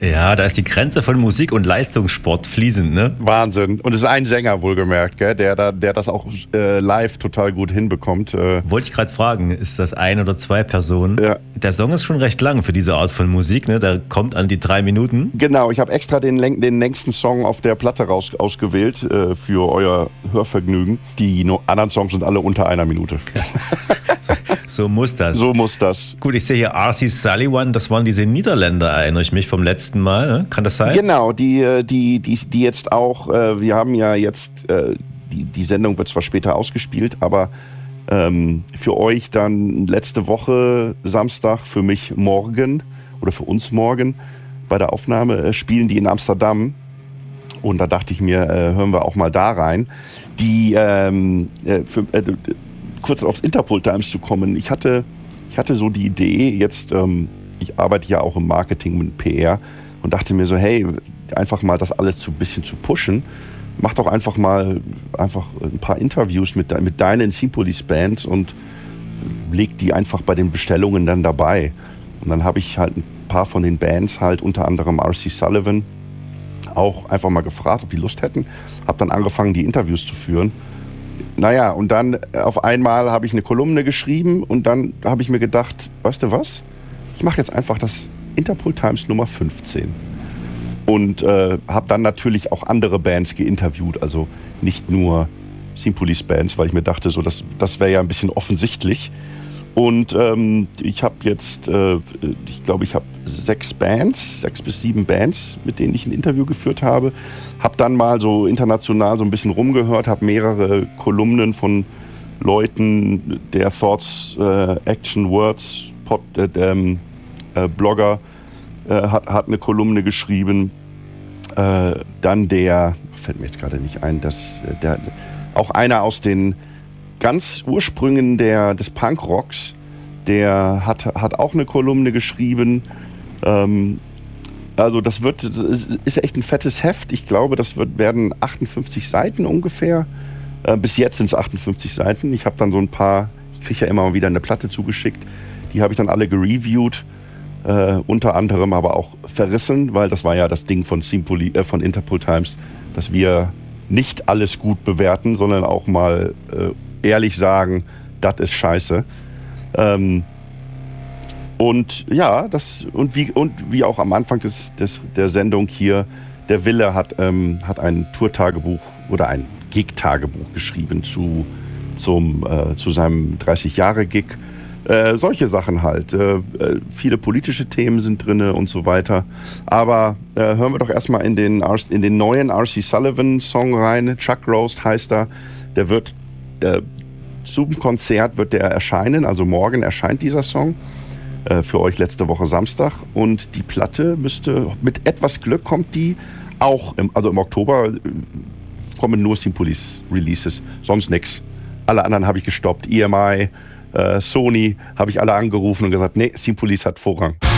Ja, da ist die Grenze von Musik und Leistungssport fließend, ne? Wahnsinn. Und es ist ein Sänger wohlgemerkt, gell, der das auch live total gut hinbekommt. Wollte ich gerade fragen, ist das 1 oder 2 Personen? Ja. Der Song ist schon recht lang für diese Art von Musik, ne? Der kommt an die 3 Minuten. Genau, ich habe extra den längsten Song auf der Platte ausgewählt für euer Hörvergnügen. Die anderen Songs sind alle unter 1 Minute. So muss das. So muss das. Gut, ich sehe hier R.C. Sullivan, das waren diese Niederländer, erinnere ich mich, vom letzten Mal. Ne? Kann das sein? Genau, die jetzt auch, wir haben ja jetzt, die Sendung wird zwar später ausgespielt, aber für euch dann letzte Woche Samstag, für mich morgen oder für uns morgen bei der Aufnahme spielen die in Amsterdam. Und da dachte ich mir, hören wir auch mal da rein. Kurz aufs Interpol Times zu kommen. Ich hatte so die Idee, jetzt, ich arbeite ja auch im Marketing mit PR und dachte mir so, hey, einfach mal das alles ein bisschen zu pushen. Mach doch einfach mal ein paar Interviews mit deinen Simpolis Bands und leg die einfach bei den Bestellungen dann dabei. Und dann habe ich halt ein paar von den Bands halt, unter anderem R.C. Sullivan, auch einfach mal gefragt, ob die Lust hätten. Hab dann angefangen, die Interviews zu führen. Naja, und dann auf einmal habe ich eine Kolumne geschrieben und dann habe ich mir gedacht, weißt du was? Ich mache jetzt einfach das Interpol Times Nummer 15. Und habe dann natürlich auch andere Bands geinterviewt, also nicht nur Simpolis Bands, weil ich mir dachte, so das wäre ja ein bisschen offensichtlich. Und ich habe jetzt, ich glaube, ich habe 6 bis 7 Bands, mit denen ich ein Interview geführt habe. Habe dann mal so international so ein bisschen rumgehört, habe mehrere Kolumnen von Leuten, der Thoughts, Action, Words, Blogger hat eine Kolumne geschrieben. Dann fällt mir jetzt gerade nicht ein, auch einer aus den ganz Ursprüngen des Punkrocks, der hat auch eine Kolumne geschrieben. Also das ist echt ein fettes Heft. Ich glaube, werden 58 Seiten ungefähr. Bis jetzt sind es 58 Seiten. Ich habe dann so ein paar, ich kriege ja immer mal wieder eine Platte zugeschickt. Die habe ich dann alle gereviewt. Unter anderem aber auch verrissen, weil das war ja das Ding von Interpol Times, dass wir nicht alles gut bewerten, sondern auch mal ehrlich sagen, das ist scheiße. Und ja, wie auch am Anfang der Sendung hier, der Wille hat ein Tourtagebuch oder ein Gig-Tagebuch geschrieben zu seinem 30-Jahre-Gig. Solche Sachen halt. Viele politische Themen sind drin und so weiter. Aber hören wir doch erstmal in den neuen R.C. Sullivan Song rein. Chuck Roast heißt er. Der wird zum Konzert wird der erscheinen. Also morgen erscheint dieser Song. Für euch letzte Woche Samstag. Und die Platte mit etwas Glück kommt die auch im Oktober kommen nur Simpolis Releases. Sonst nix. Alle anderen habe ich gestoppt. EMI, Sony habe ich alle angerufen und gesagt, nee, Simpolis hat Vorrang.